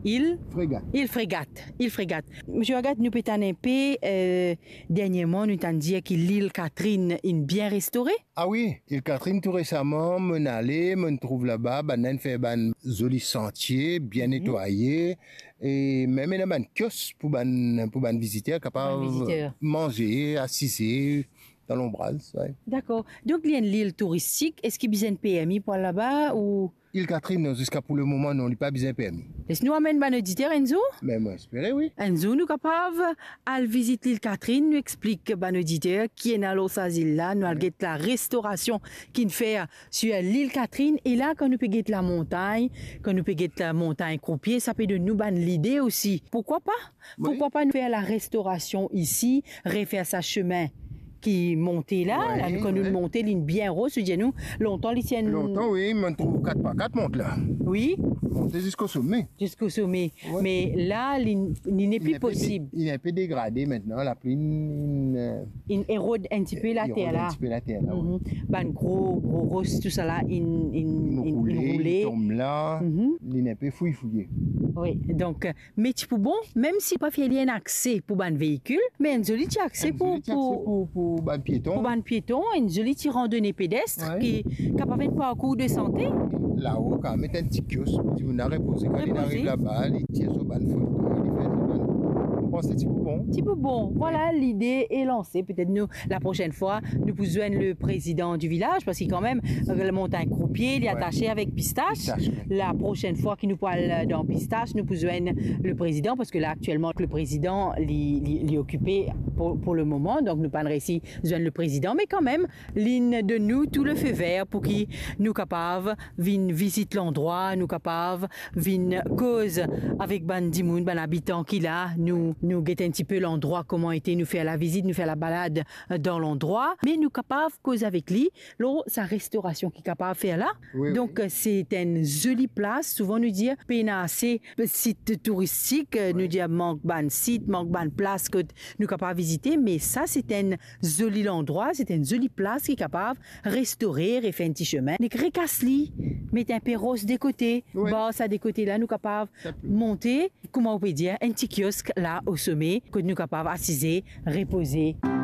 Il frégate. Monsieur Agathe, nous peut-être un peu, dernièrement, nous t'avons dit que l'île Catherine est bien restaurée. Ah oui, l'île Catherine, tout récemment, m'en allé, m'en trouve là-bas, on fait un joli sentier, bien nettoyé, et même un kiosque pour les visiteurs capables de manger, assiser dans l'ombrage. Ouais. D'accord. Donc, il y a une île touristique. Est-ce qu'il y a besoin de PMI pour là-bas ou... L'île Catherine, jusqu'à pour le moment, non, il n'y a pas besoin de permis. Est-ce que nous amène un auditeur, Enzo? Mais moi, j'espère, oui. Enzo, nous capables à visiter l'île Catherine, nous explique un auditeur qui est dans l'île là, nous allons la restauration qui nous fait sur l'île Catherine. Et là, quand nous peut la montagne, quand nous peut la montagne croupier, ça peut de nous donner l'idée aussi. Pourquoi pas? Oui. Pourquoi pas nous faire la restauration ici, refaire sa chemin qui montait là, là quand nous montons, ligne bien rose, je dis nous, longtemps, les tiennes... Longtemps, oui, mais on trouve 4x4 monte là. Oui. Monter jusqu'au sommet. Jusqu'au sommet. Ouais. Mais là, il n'est plus possible. Il est un peu dégradé maintenant, la pluie... Il érode un petit peu la terre là. Un petit peu la terre là, oui. Ben, gros rose, tout ça là, il roule. Il tombe là, il est un peu fouillé. Oui, donc, mais tu peux bon, même si pas il y a un accès pour un véhicule, mais un joli accès pour ban piéton. Pour ban piéton, une jolie randonnée pédestre qui est capable de parcours de santé. Là-haut, quand même, un petit kiosque, si vous n'avez reposé, quand il arrive là-bas, il tire sur ban photo, il fait sur ban. Vous pensez petit peu bon? Petit peu bon. Voilà, l'idée est lancée. Peut-être nous, la prochaine fois, nous pouvons joindre le président du village, parce qu'il quand même, la montagne croupier, il est attaché avec Pistache. La prochaine fois qu'il nous parle dans Pistache, nous pouvons joindre le président, parce que là, actuellement, le président est occupé pour le moment, donc nous parlerons ici joindre le président, mais quand même, ligne de nous, tout le feu vert pour qu'il nous capable de visiter l'endroit, nous capable de cause avec Bandimoun, ben habitant qu'il a, nous guetter un petit peu l'endroit, comment était, nous faire la visite, nous faire la balade dans l'endroit, mais nous capable cause avec lui, sa restauration qu'il est capable de faire là. Oui, donc, c'est une jolie place, souvent nous dire, péna assez site touristique, nous dire manque ban site, manque ban place que nous capable visiter, mais ça, c'est un joli endroit, c'est une jolie place qui est capable de restaurer et faire un petit chemin. Nous recasse-li, mettre un peu rose des côtés, bas ça des côtés là, nous capable monter, comment on peut dire, un petit kiosque là au sommet, que nous capable assiser, reposer.